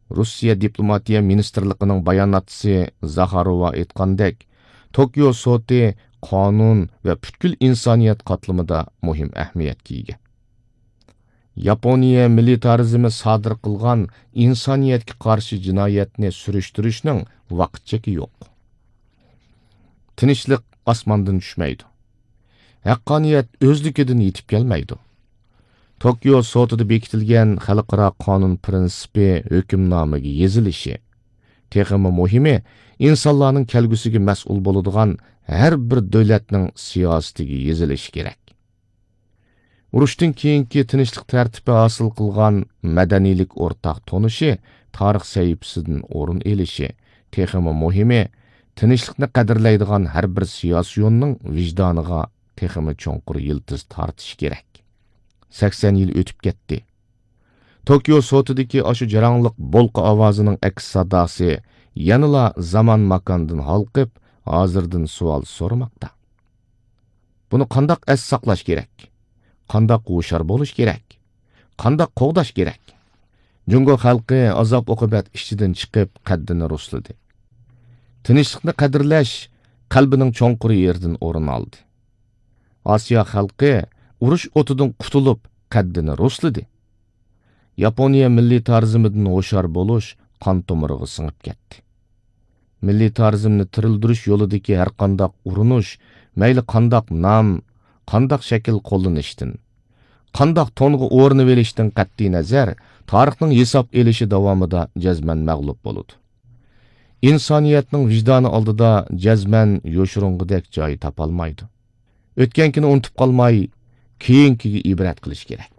Rossiya Diplomatiya Ministerligining bayonotchisi Zaxarova aytgandek, Tokio soti qonun va butkul insoniyat qatlamida muhim ahamiyatga ega. Yaponiya militarizmi sodir qilgan insoniyatga qarshi jinoyatni surishtirishning vaqt cheki yo'q. Tinchlik osmondan tushmaydi. Haqqoniyat o'zligidan yetib kelmaydi. Tokio sotida bekitilgan xalqaro qonun prinsipi hukmnomaga yezilishi, texmi muhimi insonlarning kelgusiga mas'ul bo'ladigan har bir davlatning siyosatiga yezilishi kerak. Urushdan keyingi tinchlik tartibi hosil qilgan madaniylik o'rtaq tonishi tarix sahifasidan o'rin elishi, texmi muhimi tinchlikni qadrlaydigan har bir siyosiyonning vijdoniga texmi cho'nqur yildiz tortishi kerak. 80 yil o'tib ketdi. Tokio sotidagi oshu jarangliq bolqa ovozining aks sadosi yanala zamon makondan halqib, hozirdan savol so'ramoqda. Buni qandoq as saqlash kerak? Qandoq hushyor bo'lish kerak? Qandoq qo'g'dash kerak? Jungo xalqi azob oqibat ichidan chiqib qaddini rusladi. Tinchlikni qadrlash qalbining cho'nqur yerdan o'rin oldi. Osiyo xalqi urush o'tidan qutulib qaddini rusladi. Yaponiya milliy tarzimidan hushyor bo'lish qon tomiriga singib ketdi. Milliy tarzimni tirildirish yo'lidagi har qanday urinish, mayli qandoq nom, qandoq shakl qo'llanishdan, qandoq to'nga o'rni verishdan qat'iy nazar, tarixning hisob elishi davomida jazman mag'lub bo'ladi. İnsaniyatning vijdoni oldida jazman yo'shirong'idek joy topolmaydi. O'tgankini unutib qolmay, keyingiga ibrat qilish kerak.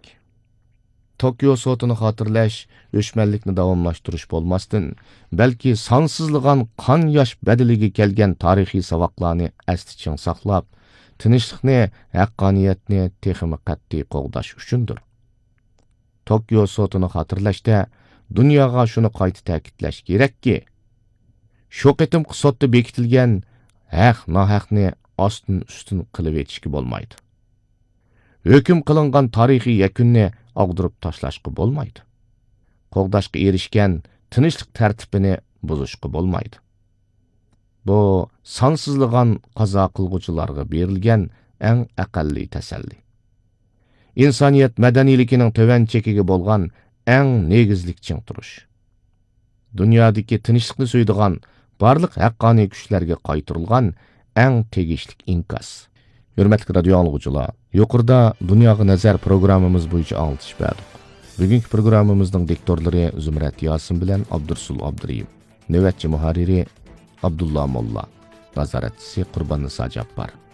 Tokio sotini xotirlash, o'chmanlikni davomlashtirish bo'lmasdan, balki sonsizligan qon yosh badaliga kelgan tarixiy savoqlarni asti ching saqlab, tinchlikni, haqqoniyatni texmi qat'iy qo'g'dash uchundir. Tokio sotini xotirlashda dunyoga shuni qayta ta'kidlash kerakki, shu qitimqi sotda bekitilgan haq nohaqni ostin-ustin qilib etishga bo'lmaydi. Hüküm qilingan tarixiy yakunni og'dirib tashlashga bo'lmaydi. Qo'g'dashga erishgan tinchlik tartibini buzishga bo'lmaydi. Bu sonsizligan qazo qilguvchilarga berilgan eng aqalli tasalli. İnsaniyat madaniyligining tovan chekiga bo'lgan eng negizlik ching turish. Dunyodagi tinchlikni so'ydigan barliq haqqoniy kuchlarga qaytarilgan eng tegishli inkos. Hürmetli radyo anlıqçılar, yuqorida Dunyoga nazar programmamiz bo'yicha anglitish berdik. Bugungi programmamizning diktorlari Zumrat Yosin bilan Abdursul Abduriyim, navbatchi muharriri Abdullah Molla, nazoratchisi Qurbon Niso Jabbor.